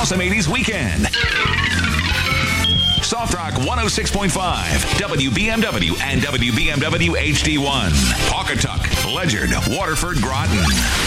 awesome 80s weekend. Soft Rock 106.5, WBMW and WBMW HD1. Pawcatuck, Ledyard, Waterford, Groton.